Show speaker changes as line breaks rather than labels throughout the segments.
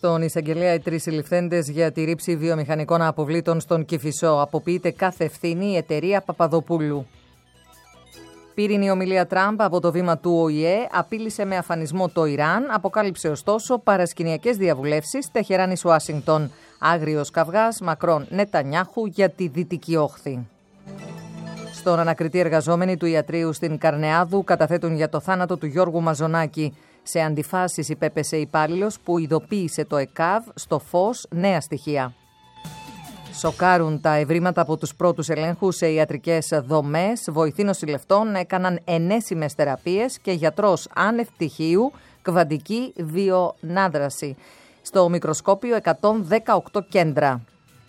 Στον εισαγγελέα, οι 3 συλληφθέντες για τη ρήψη βιομηχανικών αποβλήτων στον Κηφισό. Αποποιείται κάθε ευθύνη η εταιρεία Παπαδοπούλου. Πύρινη ομιλία Τραμπ από το βήμα του ΟΗΕ, απείλησε με αφανισμό το Ιράν, αποκάλυψε ωστόσο παρασκηνιακές διαβουλεύσεις Τεχεράνης Ουάσιγκτον. Άγριος καυγάς Μακρόν Νετανιάχου για τη Δυτική Όχθη. Στον ανακριτή, εργαζόμενοι του ιατρείου στην Καρνεάδου καταθέτουν για το θάνατο του Γιώργου Μαζονάκη. Σε αντιφάσεις υπέπεσε υπάλληλος που ειδοποίησε το ΕΚΑΒ στο φως νέα στοιχεία. Σοκάρουν τα ευρήματα από τους πρώτους ελέγχους σε ιατρικές δομές. Βοηθοί νοσηλευτών έκαναν ενέσιμες θεραπείες και γιατρός άνευ πτυχίου κβαντική βιονάδραση. Στο μικροσκόπιο 118 κέντρα.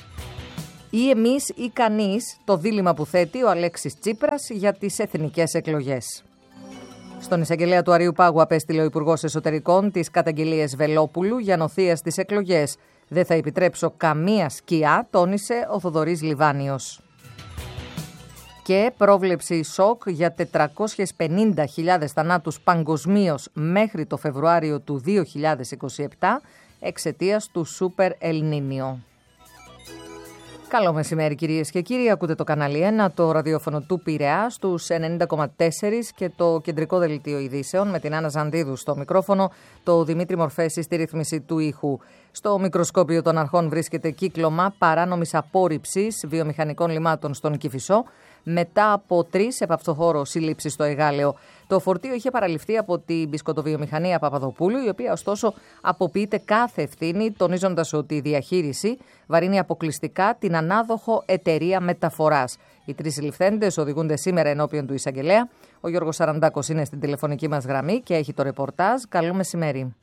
Ή εμείς ή κανείς, το δίλημμα που θέτει ο Αλέξης Τσίπρας για τις εθνικές εκλογές. Στον εισαγγελέα του Αρείου Πάγου απέστειλε ο Υπουργός Εσωτερικών τις καταγγελίες Βελόπουλου για νοθεία στις εκλογές. «Δεν θα επιτρέψω καμία σκιά», τόνισε ο Θοδωρής Λιβάνιος. Και πρόβλεψη σοκ για 450.000 θανάτους παγκοσμίως μέχρι το Φεβρουάριο του 2027 εξαιτίας του Σούπερ Ελνίνιο. Καλό μεσημέρι κυρίες και κύριοι, ακούτε το κανάλι 1, το ραδιόφωνο του Πειραιά στους 90,4 και το κεντρικό δελτίο ειδήσεων με την Άννα Ζαντίδου στο μικρόφωνο, το Δημήτρη Μορφέση στη ρύθμιση του ήχου. Στο μικροσκόπιο των αρχών βρίσκεται κύκλωμα παράνομης απόρριψης βιομηχανικών λιμάτων στον Κηφισό, μετά από 3 επαυτοχώρο συλλήψεις στο Εγάλεο. Το φορτίο είχε παραληφθεί από την μπισκοτοβιομηχανία Παπαδοπούλου, η οποία ωστόσο αποποιείται κάθε ευθύνη, τονίζοντας ότι η διαχείριση βαρύνει αποκλειστικά την ανάδοχο εταιρεία μεταφοράς. Οι 3 συλληφθέντες οδηγούνται σήμερα ενώπιον του εισαγγελέα. Ο Γιώργος Σαραντάκος είναι στην τηλεφωνική μας γραμμή και έχει το ρεπορτάζ. Καλό μεσημέρι.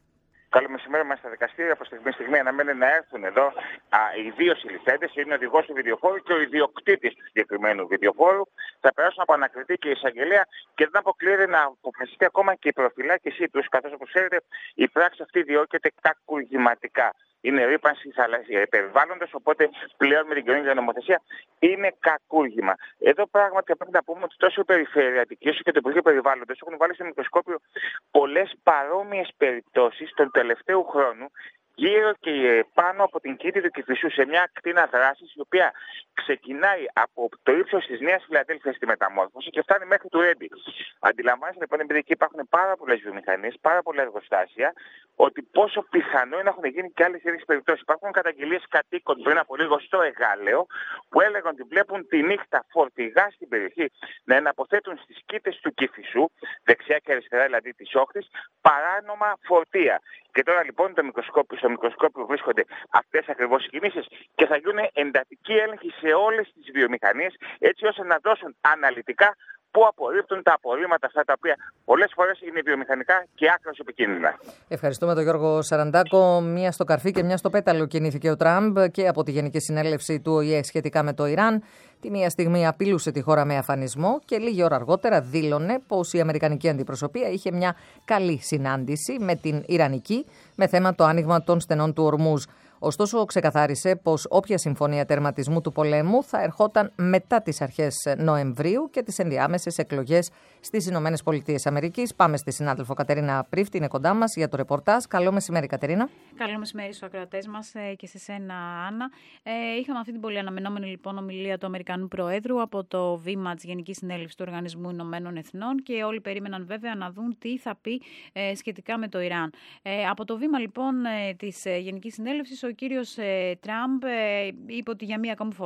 Καλό μεσημέρι, μας στα δικαστήρια. Από στιγμή αναμένει να έρθουν εδώ οι 2 συλληφθέντες. Είναι ο οδηγός του βιντεοφόρου και ο ιδιοκτήτης του συγκεκριμένου βιντεοφόρου. Θα περάσουν από ανακριτή και εισαγγελέα και δεν αποκλείεται να αποφασιστεί ακόμα και η προφυλάκησή τους. Καθώς, όπως ξέρετε, η πράξη αυτή διώκεται κακουργηματικά. Είναι ρύπανση περιβάλλοντος, οπότε πλέον με την καινούργια νομοθεσία είναι κακούργημα. Εδώ πράγματι πρέπει να πούμε ότι τόσο η Περιφερειατική όσο και το Υπουργείο Περιβάλλοντος έχουν βάλει στο μικροσκόπιο πολλές παρόμοιες περιπτώσεις του τελευταίου χρόνου γύρω και πάνω από την κήτη του Κηφισού, σε μια ακτίνα δράσης η οποία ξεκινάει από το ύψος της Νέας Φιλαδέλφειας στη μεταμόρφωση και φτάνει μέχρι του Ρέντι. Αντιλαμβάνεστε λοιπόν, επειδή εκεί υπάρχουν πάρα πολλές βιομηχανίες, πάρα πολλά εργοστάσια, ότι πόσο πιθανό είναι να έχουν γίνει και άλλες τέτοιες περιπτώσεις. Υπάρχουν καταγγελίες κατοίκων πριν από λίγο στο Εγάλεο που έλεγαν ότι βλέπουν τη νύχτα φορτηγά στην περιοχή να εναποθέτουν στις κήτες του Κηφισού, δεξιά και αριστερά δηλαδή της όχθης, παράνομα φορτία. Και τώρα λοιπόν στο μικροσκόπιο βρίσκονται αυτές ακριβώς οι κινήσεις και θα γίνουν εντατικοί έλεγχοι σε όλες τις βιομηχανίες, έτσι ώστε να δώσουν αναλυτικά που απορρίπτουν τα απορρίμματα αυτά τα οποία πολλές φορές είναι βιομηχανικά και άκρως επικίνδυνα.
Ευχαριστούμε τον Γιώργο Σαραντάκο. Μία στο καρφί και μία στο πέταλο κινήθηκε ο Τραμπ και από τη Γενική Συνέλευση του ΟΗΕ σχετικά με το Ιράν. Τη μία στιγμή απειλούσε τη χώρα με αφανισμό και λίγη ώρα αργότερα δήλωνε πως η Αμερικανική αντιπροσωπεία είχε μια καλή συνάντηση με την Ιρανική με θέμα το άνοιγμα των στενών του Ορμούζ. Ωστόσο, ξεκαθάρισε πως όποια συμφωνία τερματισμού του πολέμου θα ερχόταν μετά τις αρχές Νοεμβρίου και τις ενδιάμεσες εκλογές στις Ηνωμένες Πολιτείες Αμερικής. Πάμε στη συνάδελφο Κατερίνα Πρίφτη, είναι κοντά μας για το ρεπορτάζ. Καλό μεσημέρι, Κατερίνα.
Καλό μεσημέρι στους ακροατές μας και σε σένα, Άννα. Είχαμε αυτή την πολύ αναμενόμενη λοιπόν ομιλία του Αμερικανού Προέδρου από το βήμα της Γενικής Συνέλευσης του Οργανισμού Ηνωμένων Εθνών και όλοι περίμεναν βέβαια να δουν τι θα πει σχετικά με το Ιράν. Από το βήμα λοιπόν της Γενικής Συνέλευσης, ο κύριος Τραμπ είπε για μία ακόμη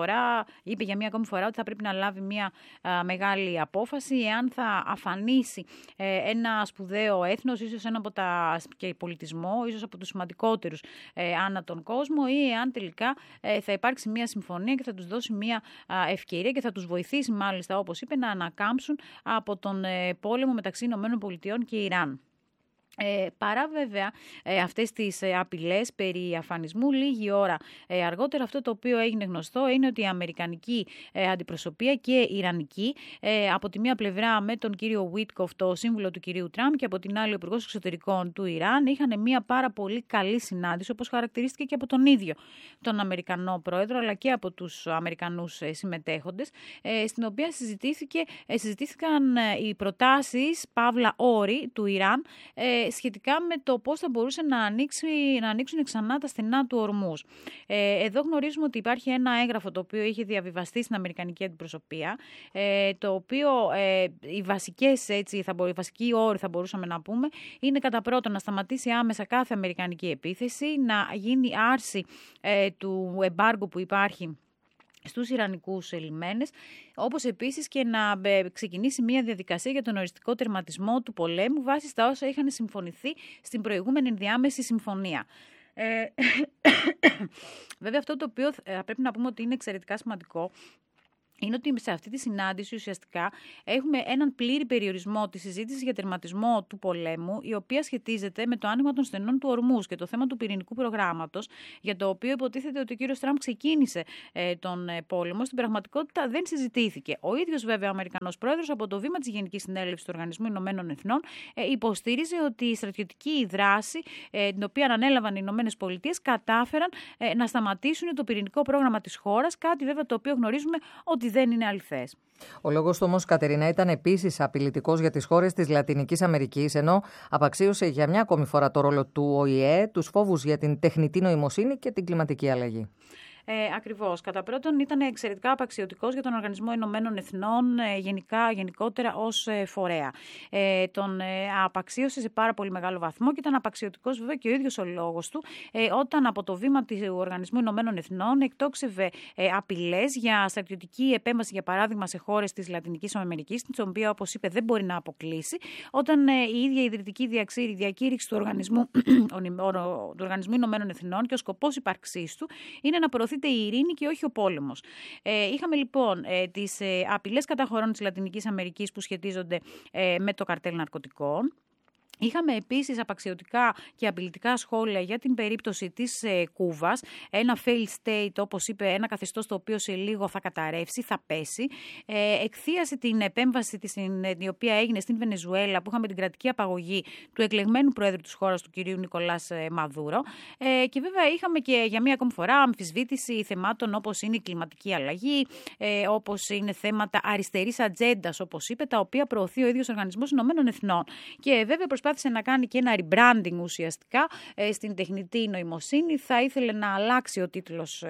φορά ότι θα πρέπει να λάβει μία μεγάλη απόφαση εάν θα αφανίσει ένα σπουδαίο έθνος, ίσως ένα από και πολιτισμό, ίσως από τους σημαντικότερους ανά τον κόσμο, ή εάν τελικά θα υπάρξει μία συμφωνία και θα τους δώσει μία ευκαιρία και θα τους βοηθήσει μάλιστα, όπως είπε, να ανακάμψουν από τον πόλεμο μεταξύ ΗΠΑ και Ιράν. Παρά βέβαια αυτές τις απειλές περί αφανισμού, λίγη ώρα αργότερα αυτό το οποίο έγινε γνωστό είναι ότι η αμερικανική αντιπροσωπεία και η ιρανική, από τη μία πλευρά με τον κύριο Βίτκοφ, το σύμβουλο του κυρίου Τραμπ, και από την άλλη ο Υπουργός Εξωτερικών του Ιράν, είχαν μια πάρα πολύ καλή συνάντηση, όπως χαρακτηρίστηκε και από τον ίδιο τον Αμερικανό Πρόεδρο αλλά και από τους Αμερικανούς συμμετέχοντες, στην οποία συζητήθηκαν οι προτάσεις, παύλα όροι του Ιράν, σχετικά με το πώς θα μπορούσε να ανοίξουν ξανά τα στενά του Ορμούζ. Εδώ γνωρίζουμε ότι υπάρχει ένα έγγραφο το οποίο είχε διαβιβαστεί στην Αμερικανική αντιπροσωπεία, το οποίο οι βασικοί όροι θα μπορούσαμε να πούμε είναι κατά πρώτον να σταματήσει άμεσα κάθε αμερικανική επίθεση, να γίνει άρση του εμπάργου που υπάρχει στους Ιρανικούς λιμένες, όπως επίσης και να ξεκινήσει μια διαδικασία για τον οριστικό τερματισμό του πολέμου βάσει στα όσα είχαν συμφωνηθεί στην προηγούμενη ενδιάμεση συμφωνία. Βέβαια, αυτό το οποίο πρέπει να πούμε ότι είναι εξαιρετικά σημαντικό είναι ότι σε αυτή τη συνάντηση ουσιαστικά έχουμε έναν πλήρη περιορισμό της συζήτησης για τερματισμό του πολέμου, η οποία σχετίζεται με το άνοιγμα των στενών του Ορμούζ και το θέμα του πυρηνικού προγράμματος, για το οποίο υποτίθεται ότι ο κύριος Τραμπ ξεκίνησε τον πόλεμο. Στην πραγματικότητα δεν συζητήθηκε. Ο ίδιος βέβαια ο Αμερικανός πρόεδρος από το βήμα της Γενικής Συνέλευσης του Οργανισμού Ηνωμένων Εθνών υποστήριζε ότι η στρατιωτική δράση, την οποία ανέλαβαν οι Ηνωμένες Πολιτείες, κατάφεραν να σταματήσουν το πυρηνικό πρόγραμμα της χώρας, κάτι βέβαια το οποίο γνωρίζουμε ότι δεν είναι αληθές.
Ο λόγος του όμως, Κατερίνα, ήταν επίσης απειλητικός για τις χώρες της Λατινικής Αμερικής, ενώ απαξίωσε για μια ακόμη φορά το ρόλο του ΟΗΕ, τους φόβους για την τεχνητή νοημοσύνη και την κλιματική αλλαγή.
Ακριβώς. Κατά πρώτον, ήταν εξαιρετικά απαξιωτικός για τον Οργανισμό Ηνωμένων Εθνών γενικότερα ως φορέα. Τον απαξίωσε σε πάρα πολύ μεγάλο βαθμό και ήταν απαξιωτικός βέβαια και ο ίδιος ο λόγος του, όταν από το βήμα του Οργανισμού Ηνωμένων Εθνών εκτόξευε απειλές για στρατιωτική επέμβαση, για παράδειγμα, σε χώρες της Λατινικής Αμερικής, την οποία, όπως είπε, δεν μπορεί να αποκλείσει, όταν η ίδια η ιδρυτική διακήρυξη του Οργανισμού Ηνωμένων Εθνών και ο σκοπός ύπαρξής του είναι να προωθείται η ειρήνη και όχι ο πόλεμος. Είχαμε λοιπόν τις απειλές κατά χωρών της Λατινικής Αμερικής που σχετίζονται με το καρτέλ ναρκωτικών. Είχαμε επίσης απαξιωτικά και απειλητικά σχόλια για την περίπτωση της Κούβας, ένα failed state, όπως είπε, ένα καθεστώς το οποίο σε λίγο θα καταρρεύσει, θα πέσει. Εκθίασε την επέμβαση η οποία έγινε στην Βενεζουέλα, που είχαμε την κρατική απαγωγή του εκλεγμένου πρόεδρου της χώρας, του κυρίου Νικολάς Μαδούρο. Και βέβαια είχαμε και για μία ακόμη φορά αμφισβήτηση θεμάτων όπως είναι η κλιματική αλλαγή, όπως είναι θέματα αριστερής ατζέντας, όπως είπε, τα οποία προωθεί ο ίδιος ο Οργανισμός Ηνωμένων Εθνών. Και βέβαια προσπάθησε να κάνει και ένα rebranding ουσιαστικά στην τεχνητή νοημοσύνη. Θα ήθελε να αλλάξει ο τίτλος,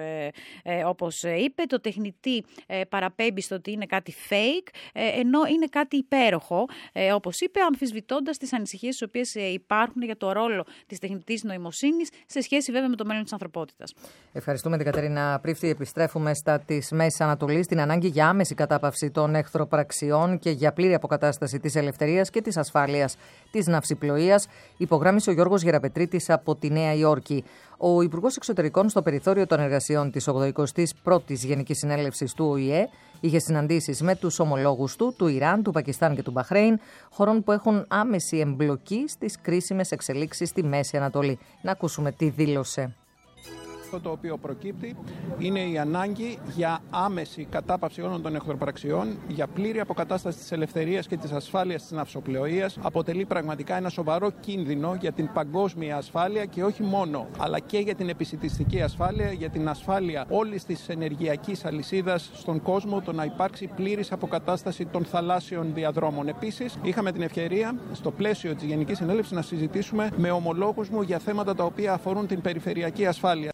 όπως είπε. Το τεχνητή παραπέμπει στο ότι είναι κάτι fake, ενώ είναι κάτι υπέροχο, όπως είπε, αμφισβητώντας τις ανησυχίες τις οποίες υπάρχουν για το ρόλο της τεχνητής νοημοσύνης σε σχέση βέβαια με το μέλλον της ανθρωπότητας.
Ευχαριστούμε την Κατερίνα Πρίφτη. Επιστρέφουμε στα της Μέσης Ανατολής, την ανάγκη για άμεση κατάπαυση των εχθροπραξιών και για πλήρη αποκατάσταση της ελευθερίας και της ασφάλειας της ναυσιπλοείας, υπογράμμισε ο Γιώργος Γεραπετρίτης από τη Νέα Υόρκη. Ο Υπουργός Εξωτερικών, στο περιθώριο των εργασιών της 81ης Γενικής Συνέλευσης του ΟΗΕ, είχε συναντήσεις με τους ομολόγους του Ιράν, του Πακιστάν και του Μπαχρέιν, χωρών που έχουν άμεση εμπλοκή στις κρίσιμες εξελίξεις στη Μέση Ανατολή. Να ακούσουμε τι δήλωσε.
Το οποίο προκύπτει είναι η ανάγκη για άμεση κατάπαυση όλων των εχθροπραξιών, για πλήρη αποκατάσταση της ελευθερίας και της ασφάλειας της ναυσοπλοείας. Αποτελεί πραγματικά ένα σοβαρό κίνδυνο για την παγκόσμια ασφάλεια και όχι μόνο, αλλά και για την επισιτιστική ασφάλεια, για την ασφάλεια όλης της ενεργειακής αλυσίδας στον κόσμο, το να υπάρξει πλήρης αποκατάσταση των θαλάσσιων διαδρόμων. Επίσης, είχαμε την ευκαιρία στο πλαίσιο της Γενικής Συνέλευσης να συζητήσουμε με ομολόγους μου για θέματα τα οποία αφορούν την περιφερειακή ασφάλεια.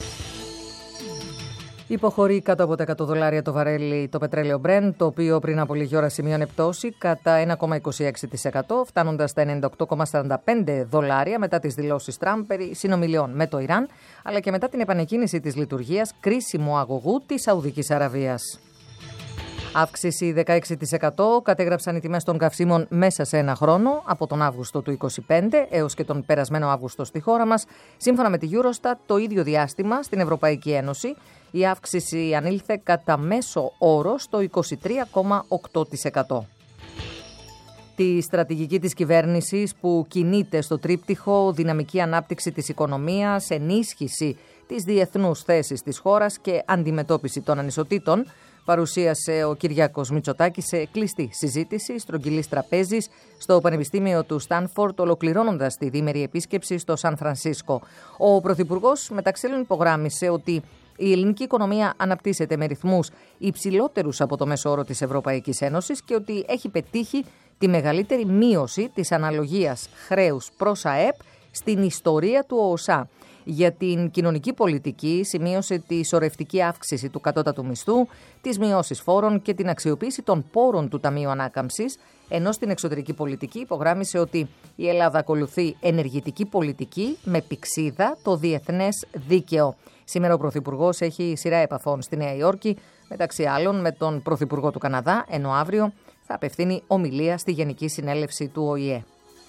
Υποχωρεί κάτω από τα $100 το βαρέλι το πετρέλαιο Brent, το οποίο πριν από λίγη ώρα σημείωνε πτώση κατά 1,26%, φτάνοντας στα $98,45 μετά τις δηλώσεις Τραμπ περί συνομιλιών με το Ιράν, αλλά και μετά την επανεκκίνηση της λειτουργίας κρίσιμου αγωγού της Σαουδικής Αραβίας. Αύξηση 16% κατέγραψαν οι τιμές των καυσίμων μέσα σε ένα χρόνο, από τον Αύγουστο του 2025 έως και τον περασμένο Αύγουστο στη χώρα μας. Σύμφωνα με τη Eurostat, το ίδιο διάστημα στην Ευρωπαϊκή Ένωση η αύξηση ανήλθε κατά μέσο όρο στο 23,8%. Τη στρατηγική της κυβέρνησης που κινείται στο τρίπτυχο δυναμική ανάπτυξη της οικονομίας, ενίσχυση της διεθνούς θέσης της χώρας και αντιμετώπιση των ανισοτήτων, παρουσίασε ο Κυριάκος Μητσοτάκης σε κλειστή συζήτηση στρογγυλής τραπέζης στο Πανεπιστήμιο του Στάνφορντ, ολοκληρώνοντας τη διήμερη επίσκεψη στο Σαν Φρανσίσκο. Ο Πρωθυπουργός μεταξύ άλλων υπογράμμισε ότι η ελληνική οικονομία αναπτύσσεται με ρυθμούς υψηλότερους από το μέσο όρο της Ευρωπαϊκής Ένωσης και ότι έχει πετύχει τη μεγαλύτερη μείωση της αναλογίας χρέους προς ΑΕΠ στην ιστορία του ΟΟΣΑ. Για την κοινωνική πολιτική σημείωσε τη σωρευτική αύξηση του κατώτατου μισθού, τις μειώσεις φόρων και την αξιοποίηση των πόρων του Ταμείου Ανάκαμψης, ενώ στην εξωτερική πολιτική υπογράμμισε ότι η Ελλάδα ακολουθεί ενεργητική πολιτική με πυξίδα το διεθνές δίκαιο. Σήμερα ο Πρωθυπουργός έχει σειρά επαφών στη Νέα Υόρκη, μεταξύ άλλων με τον Πρωθυπουργό του Καναδά, ενώ αύριο θα απευθύνει ομιλία στη Γενική Συνέλευση του ΟΗΕ.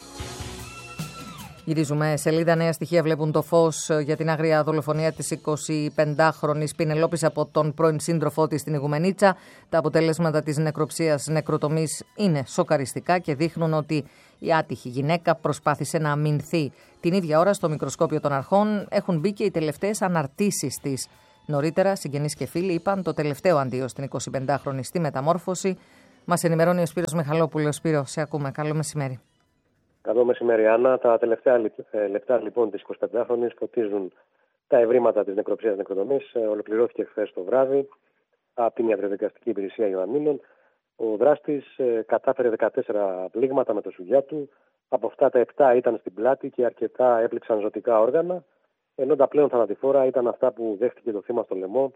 Γυρίζουμε σελίδα. Νέα στοιχεία βλέπουν το φως για την άγρια δολοφονία της 25χρονης Πινελόπης από τον πρώην σύντροφό της στην Ιγουμενίτσα. Τα αποτέλεσματα της νεκροψίας νεκροτομής είναι σοκαριστικά και δείχνουν ότι η άτυχη γυναίκα προσπάθησε να αμυνθεί. Την ίδια ώρα στο μικροσκόπιο των αρχών έχουν μπει και οι τελευταίες αναρτήσεις της. Νωρίτερα, συγγενείς και φίλοι είπαν το τελευταίο αντίο στην 25χρονη στη μεταμόρφωση. Μας ενημερώνει ο Σπύρος Μιχαλόπουλος. Σπύρο, σε ακούμε. Καλό μεσημέρι.
Καλό μεσημέρι, Άννα. Τα τελευταία λεπτά λοιπόν της 25χρονης φωτίζουν τα ευρήματα της νεκροψίας νεκροτομής. Ολοκληρώθηκε χθες το βράδυ από την Ιατροδικαστική Υπηρεσία Ιωαννίνων. Ο δράστης κατάφερε 14 πλήγματα με το σουγιά του. Από αυτά τα 7 ήταν στην πλάτη και αρκετά έπληξαν ζωτικά όργανα. Ενώ τα πλέον θανατηφόρα ήταν αυτά που δέχτηκε το θύμα στο λαιμό.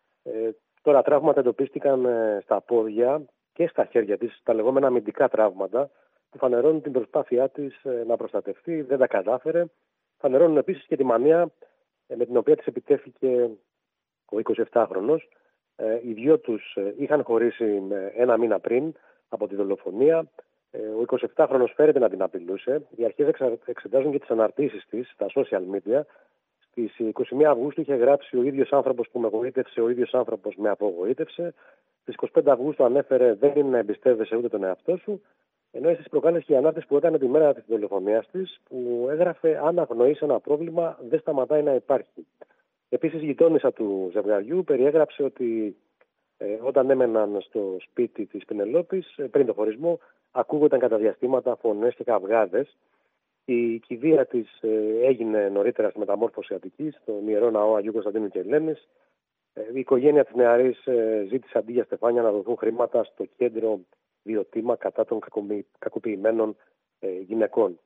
Τώρα τραύματα εντοπίστηκαν στα πόδια και στα χέρια της, τα λεγόμενα αμυντικά τραύματα, που φανερώνουν την προσπάθειά της να προστατευτεί, δεν τα κατάφερε. Φανερώνουν επίσης και τη μανία με την οποία της επιτέθηκε ο 27χρονος. Οι δυο τους είχαν χωρίσει ένα μήνα πριν από τη δολοφονία. Ο 27χρονος φέρεται να την απειλούσε. Οι αρχές εξετάζουν και τις αναρτήσεις της στα social media. Στις 21 Αυγούστου είχε γράψει: «Ο ίδιος άνθρωπος που με εγωίτευσε, ο ίδιος άνθρωπος με απογοήτευσε». Στις 25 Αυγούστου ανέφερε: «Δεν είναι να εμπιστεύεσαι ούτε τον εαυτό σου». Ενώ στις προκάλεσε και η ανάρτηση που έκανε τη μέρα της δολοφονίας της, που έγραφε: «Αν αγνοείς ένα πρόβλημα, δεν σταματάει να υπάρχει». Επίσης, η γειτόνισσα του ζευγαριού περιέγραψε ότι όταν έμεναν στο σπίτι της Πινελόπης, πριν το χωρισμό, ακούγονταν κατά διαστήματα φωνές και καυγάδες. Η κηδεία της έγινε νωρίτερα στη Μεταμόρφωση Αττικής, στον Ιερό Ναό Αγίου Κωνσταντίνου και Ελένης. Η οικογένεια της νεαρής ζήτησε αντί για στεφάνια να δοθούν χρήματα στο κέντρο βιωτήμα κατά των κακοποιημένων γυναικών.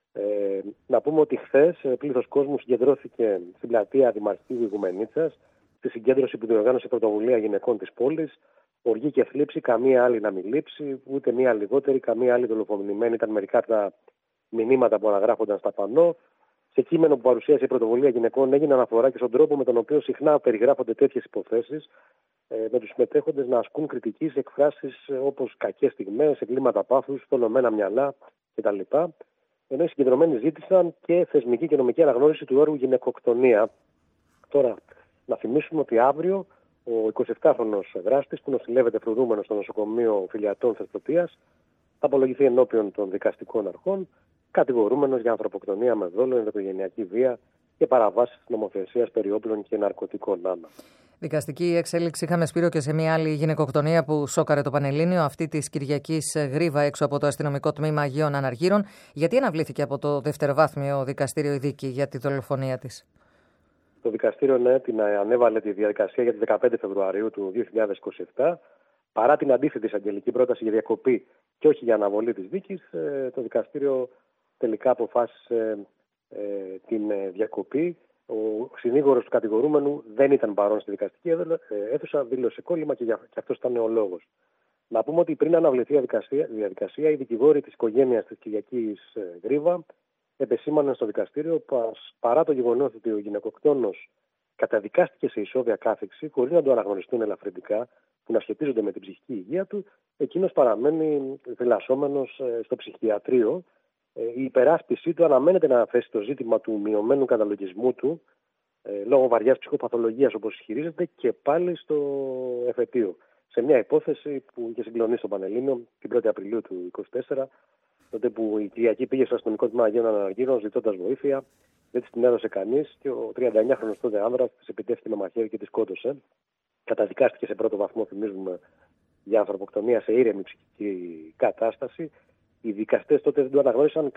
Να πούμε ότι χθες πλήθος κόσμου συγκεντρώθηκε στην πλατεία Δημαρχείου Ιγουμενίτσας, στη συγκέντρωση που διοργάνωσε πρωτοβουλία γυναικών της πόλης. Οργή και θλίψη, καμία άλλη να μην λείψει, ούτε μία λιγότερη, καμία άλλη δολοφονημένη. Ήταν μερικά από τα μηνύματα που αναγράφονταν στα πανό. Σε κείμενο που παρουσίασε η πρωτοβουλία γυναικών έγινε αναφορά και στον τρόπο με τον οποίο συχνά περιγράφονται τέτοιες υποθέσεις, με τους συμμετέχοντες να ασκούν κριτική σε εκφράσεις όπως κακές στιγμές, εγκλήματα πάθους, θολωμένα μυαλά κτλ. Ενώ οι συγκεντρωμένοι ζήτησαν και θεσμική και νομική αναγνώριση του όρου γυναικοκτονία. Τώρα, να θυμίσουμε ότι αύριο ο 27χρονος δράστης, που νοσηλεύεται φρουρούμενος στο νοσοκομείο Φιλιατών Θεσπρωτείας, θα απολογηθεί ενώπιον των δικαστικών αρχών, κατηγορούμενος για ανθρωποκτονία με δόλο, ενδοοικογενειακή βία και παραβάσεις της νομοθεσίας περί όπλων και ναρκωτικών.
Δικαστική εξέλιξη είχαμε, Σπύρο, και σε μια άλλη γυναικοκτονία που σόκαρε το Πανελλήνιο, αυτή της Κυριακής Γρίβα έξω από το αστυνομικό τμήμα Αγίων Αναργύρων. Γιατί αναβλήθηκε από το δευτεροβάθμιο δικαστήριο η δίκη για τη δολοφονία της?
Το δικαστήριο την ανέβαλε τη διαδικασία για τις 15 Φεβρουαρίου του 2027. Παρά την αντίθετη εισαγγελική πρόταση για διακοπή και όχι για αναβολή της δίκης, το δικαστήριο τελικά αποφάσισε την διακοπή. Ο συνήγορος του κατηγορούμενου δεν ήταν παρόν στη δικαστική αίθουσα, δήλωσε κόλλημα και αυτός ήταν ο λόγος. Να πούμε ότι πριν αναβληθεί η διαδικασία, οι δικηγόροι της οικογένειας της Κυριακής Γρίβα επεσήμαναν στο δικαστήριο πως παρά το γεγονός ότι ο γυναικοκτόνος καταδικάστηκε σε ισόβια κάθεξη, χωρίς να το αναγνωριστούν ελαφρυντικά που να σχετίζονται με την ψυχική υγεία του, εκείνος παραμένει θυλασσόμενος στο ψυχιατρίο. Η υπεράσπιση του αναμένεται να θέσει το ζήτημα του μειωμένου καταλογισμού του λόγω βαριάς ψυχοπαθολογίας, όπως ισχυρίζεται, και πάλι στο εφετείο. Σε μια υπόθεση που είχε συγκλονίσει το Πανελλήνιο την 1η Απριλίου του 2024, τότε που η Κυριακή πήγε στο αστυνομικό τμήμα Αγίων Αναργύρων ζητώντας βοήθεια, δεν της την έδωσε κανείς και ο 39χρονος τότε άνδρας της επιτέθηκε με μαχαίρι και τη σκότωσε. Καταδικάστηκε σε πρώτο βαθμό, θυμίζουμε, για ανθρωποκτονία σε ήρεμη ψυχική κατάσταση. Οι δικαστές τότε δεν του αναγνώρισαν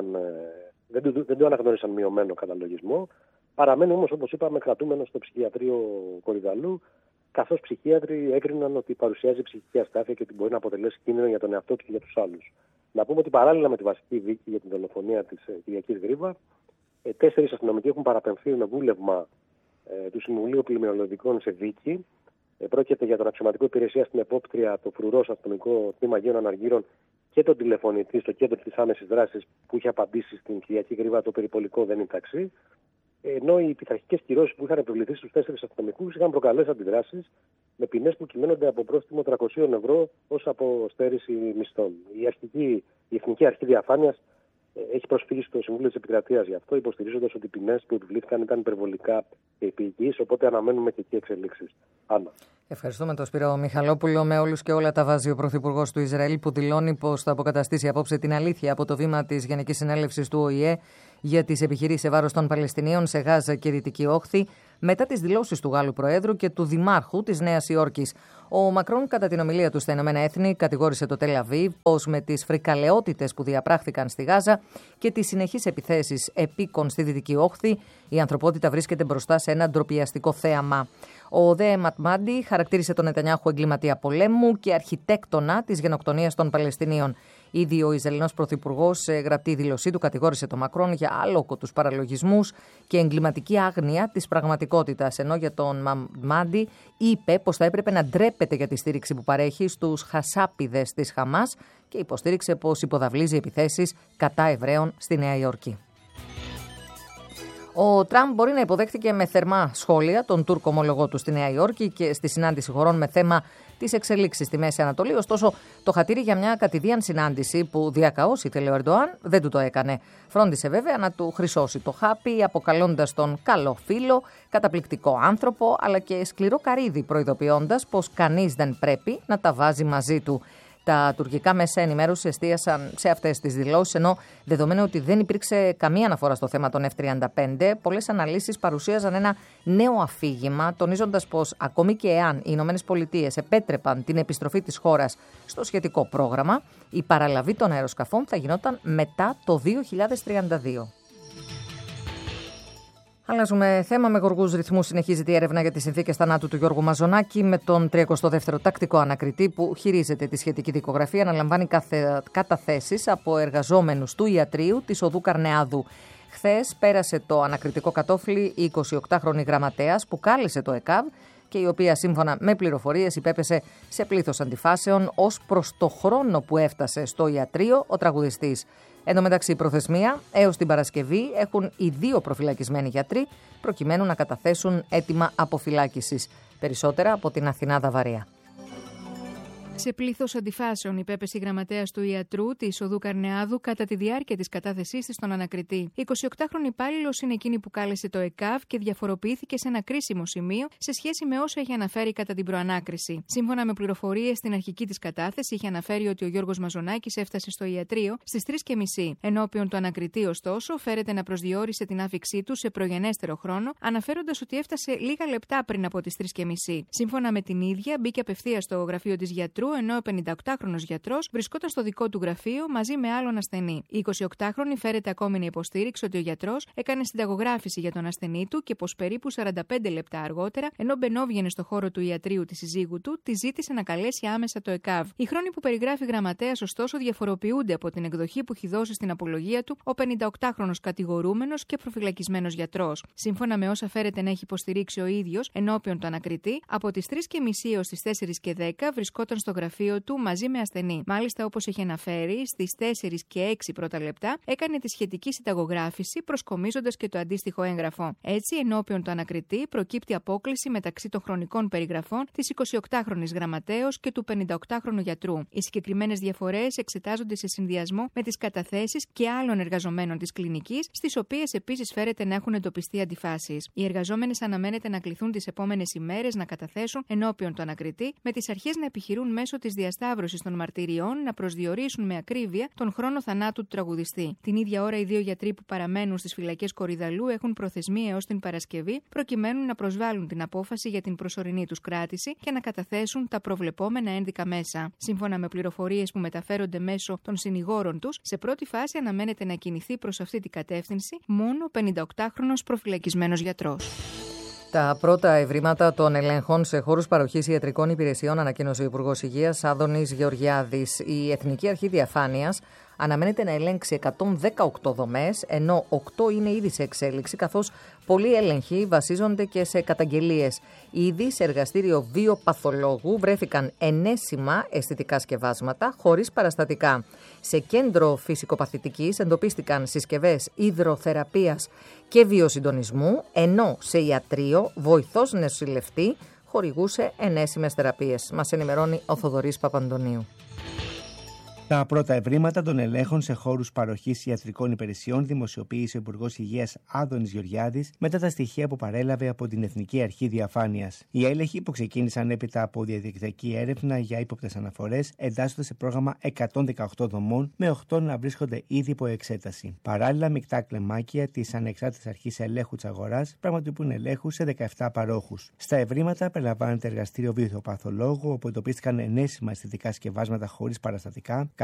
δεν του αναγνώρισαν μειωμένο καταλογισμό. Παραμένει όμως, όπως είπαμε, κρατούμενο στο ψυχιατρίο Κορυδαλού, καθώς ψυχίατροι έκριναν ότι παρουσιάζει ψυχική αστάθεια και ότι μπορεί να αποτελέσει κίνδυνο για τον εαυτό του και για τους άλλους. Να πούμε ότι παράλληλα με τη βασική δίκη για την δολοφονία της Κυριακής Γρίβα, 4 αστυνομικοί έχουν παραπεμφθεί με βούλευμα του Συμβουλίου Πλημμυρολογικών σε δίκη. Πρόκειται για τον αξιωματικό υπηρεσία στην επόπτρια, το φρουρός αστυνομικό τμήμα Αγίων Αναργύρων και τον τηλεφωνητή στο κέντρο της άμεσης δράσης που είχε απαντήσει στην Κυριακή Γρίβα το περιπολικό δεν είναι ταξί. Ενώ οι πειθαρχικές κυρώσεις που είχαν επιβληθεί στους 4 αστυνομικούς είχαν προκαλέσει αντιδράσεις με ποινές που κυμαίνονται από πρόστιμο 300 ευρώ ως αποστέρηση μισθών. Η Εθνική Αρχή Διαφάνειας έχει προσφύγει στο Συμβούλιο της Επικρατείας γι' αυτό, υποστηρίζοντας ότι οι ποινές που επιβλήθηκαν ήταν υπερβολικά επίοικείς, οπότε αναμένουμε και εκεί εξελίξεις. Άννα.
Ευχαριστούμε τον Σπύρο Μιχαλόπουλο. Με όλους και όλα τα βάζει ο Πρωθυπουργός του Ισραήλ, που δηλώνει πως θα αποκαταστήσει απόψε την αλήθεια από το βήμα της Γενικής Συνέλευσης του ΟΗΕ για τις επιχειρήσεις σε βάρος των Παλαιστινίων σε Γάζα και Δυτική Όχθη, μετά τις δηλώσεις του Γάλλου Προέδρου και του Δημάρχου της Νέας Υόρκης. Ο Μακρόν, κατά την ομιλία του στα Ηνωμένα Έθνη, κατηγόρησε το Τελ Αβίβ πως με τις φρικαλαιότητες που διαπράχθηκαν στη Γάζα και τις συνεχείς επιθέσεις επίκων στη Δυτική Όχθη, η ανθρωπότητα βρίσκεται μπροστά σε ένα ντροπιαστικό θέαμα. Ο Δε Ματμάντι χαρακτήρισε τον Νετανιάχου εγκληματία πολέμου και αρχιτέκτονα της γενοκτονίας των Παλαιστινίων. Ήδη ο Ισραηλινός Πρωθυπουργός σε γραπτή δήλωσή του κατηγόρησε τον Μακρόν για άλογο-τους παραλογισμούς και εγκληματική άγνοια της πραγματικότητας. Ενώ για τον Ματμάντι είπε πως θα έπρεπε να ντρέπεται για τη στήριξη που παρέχει στους χασάπιδες της Χαμάς και υποστήριξε πως υποδαβλίζει επιθέσεις κατά Εβραίων στη Νέα Υόρκη. Ο Τραμπ μπορεί να υποδέχθηκε με θερμά σχόλια τον Τούρκο ομολογό του στη Νέα Υόρκη και στη συνάντηση χωρών με θέμα τις εξελίξεις στη Μέση Ανατολή. Ωστόσο, το χατήρι για μια κατηδίαν συνάντηση που διακαώς ήθελε ο Ερντοάν δεν του το έκανε. Φρόντισε βέβαια να του χρυσώσει το χάπι, αποκαλώντας τον καλό φίλο, καταπληκτικό άνθρωπο, αλλά και σκληρό καρύδι, προειδοποιώντας πως κανείς δεν πρέπει να τα βάζει μαζί του. Τα τουρκικά μέσα ενημέρωση εστίασαν σε αυτές τις δηλώσεις, ενώ δεδομένου ότι δεν υπήρξε καμία αναφορά στο θέμα των F-35, πολλές αναλύσεις παρουσίαζαν ένα νέο αφήγημα, τονίζοντας πως ακόμη και εάν οι Ηνωμένες Πολιτείες επέτρεπαν την επιστροφή της χώρας στο σχετικό πρόγραμμα, η παραλαβή των αεροσκαφών θα γινόταν μετά το 2032. Αλλάζουμε θέμα. Με γοργούς ρυθμούς συνεχίζεται η έρευνα για τις συνθήκες θανάτου του Γιώργου Μαζονάκη, με τον 32ο τακτικό ανακριτή που χειρίζεται τη σχετική δικογραφία να λαμβάνει καταθέσεις από εργαζόμενους του ιατρείου της Οδού Καρνεάδου. Χθες πέρασε το ανακριτικό κατόφλι η 28χρονη γραμματέας που κάλεσε το ΕΚΑΒ και η οποία σύμφωνα με πληροφορίες υπέπεσε σε πλήθος αντιφάσεων ως προς το χρόνο που έφτασε στο ιατρείο ο τραγουδιστής. Εν τω μεταξύ, προθεσμία έως την Παρασκευή έχουν οι 2 προφυλακισμένοι γιατροί προκειμένου να καταθέσουν αίτημα αποφυλάκησης. Περισσότερα από την Αθηνά Βαρέα.
Σε πλήθος αντιφάσεων υπέπεσε η γραμματέας του ιατρού της Οδού Καρνεάδου κατά τη διάρκεια της κατάθεσής της στον ανακριτή. Η 28χρονη υπάλληλος είναι εκείνη που κάλεσε το ΕΚΑΒ και διαφοροποιήθηκε σε ένα κρίσιμο σημείο σε σχέση με όσα είχε αναφέρει κατά την προανάκριση. Σύμφωνα με πληροφορίες στην αρχική της κατάθεση, είχε αναφέρει ότι ο Γιώργος Μαζονάκης έφτασε στο ιατρείο στις 3:30. Ενώπιον του ανακριτή, ωστόσο, φέρεται να προσδιορίσε την άφηξή του σε προγενέστερο χρόνο, αναφέροντας ότι έφτασε λίγα λεπτά πριν από τις 3:30. Σύμφωνα με την ίδια, μπήκε απευθείας στο γραφείο της γιατρού, ενώ ο 58χρονος γιατρός βρισκόταν στο δικό του γραφείο μαζί με άλλον ασθενή. Η 28χρονη φέρεται ακόμη να υποστήριξε ότι ο γιατρός έκανε συνταγογράφηση για τον ασθενή του και πως περίπου 45 λεπτά αργότερα, ενώ μπαινόβγαινε στο χώρο του ιατρείου της συζύγου του, τη ζήτησε να καλέσει άμεσα το ΕΚΑΒ. Οι χρόνοι που περιγράφει η γραμματέας, ωστόσο, διαφοροποιούνται από την εκδοχή που έχει δώσει στην απολογία του ο 58χρονος κατηγορούμενος και προφυλακισμένος γιατρός. Σύμφωνα με όσα φέρεται να έχει υποστηρίξει ο ίδιος ενώπιον του ανακριτή, από τις 3:30 έως τις 4:10 βρισκόταν στο γραφείο του μαζί με ασθενή. Μάλιστα, όπως έχει αναφέρει, στις 4:06 πρώτα λεπτά έκανε τη σχετική συνταγογράφηση, προσκομίζοντας και το αντίστοιχο έγγραφο. Έτσι, ενώπιον του ανακριτή, προκύπτει απόκλιση μεταξύ των χρονικών περιγραφών της 28χρονης γραμματέως και του 58χρονου γιατρού. Οι συγκεκριμένες διαφορές εξετάζονται σε συνδυασμό με τις καταθέσεις και άλλων εργαζομένων της κλινικής, στις οποίες επίσης φέρεται να έχουν εντοπιστεί αντιφάσεις. Οι εργαζόμενες αναμένεται να κληθούν τις επόμενες ημέρες να καταθέσουν ενώπιον του ανακριτή, με τις αρχές να επιχειρούν μέσω της διασταύρωσης των μαρτυριών να προσδιορίσουν με ακρίβεια τον χρόνο θανάτου του τραγουδιστή. Την ίδια ώρα, οι 2 γιατροί που παραμένουν στις φυλακές Κορυδαλλού έχουν προθεσμία έως την Παρασκευή, προκειμένου να προσβάλλουν την απόφαση για την προσωρινή τους κράτηση και να καταθέσουν τα προβλεπόμενα ένδικα μέσα. Σύμφωνα με πληροφορίες που μεταφέρονται μέσω των συνηγόρων τους, σε πρώτη φάση αναμένεται να κινηθεί προς αυτή την κατεύθυνση μόνο ο 58χρονος προφυλακισμένος γιατρός.
Τα πρώτα ευρήματα των ελέγχων σε χώρους παροχής ιατρικών υπηρεσιών ανακοίνωσε ο Υπουργός Υγείας Άδωνης Γεωργιάδης. Η Εθνική Αρχή Διαφάνειας αναμένεται να ελέγξει 118 δομές, ενώ 8 είναι ήδη σε εξέλιξη, καθώς πολλοί έλεγχοι βασίζονται και σε καταγγελίες. Ήδη σε εργαστήριο βιοπαθολόγου βρέθηκαν ενέσιμα αισθητικά σκευάσματα χωρίς παραστατικά. Σε κέντρο φυσικοπαθητικής εντοπίστηκαν συσκευές υδροθεραπείας και βιοσυντονισμού, ενώ σε ιατρείο βοηθός νοσηλευτή χορηγούσε ενέσιμες θεραπείες. Μας ενημερώνει ο Θοδωρής Παπαντονίου.
Τα πρώτα ευρήματα των ελέγχων σε χώρους παροχής ιατρικών υπηρεσιών δημοσιοποίησε ο Υπουργός Υγείας Άδωνης Γεωργιάδης μετά τα στοιχεία που παρέλαβε από την Εθνική Αρχή Διαφάνειας. Οι έλεγχοι που ξεκίνησαν έπειτα από διαδικτυακή έρευνα για ύποπτες αναφορές εντάσσονται σε πρόγραμμα 118 δομών, με 8 να βρίσκονται ήδη υπό εξέταση. Παράλληλα, μεικτά κλεμάκια της Ανεξάρτητης Αρχής Ελέγχου της Αγοράς πραγματοποιούν ελέγχους σε 17 παρόχους. Στα ευρήματα περιλαμβάνεται εργαστήριο βιοπαθολόγου, όπου εντοπίστηκαν ενέσιμα αισθητικά σκευάσματα χωρίς παραστατικά,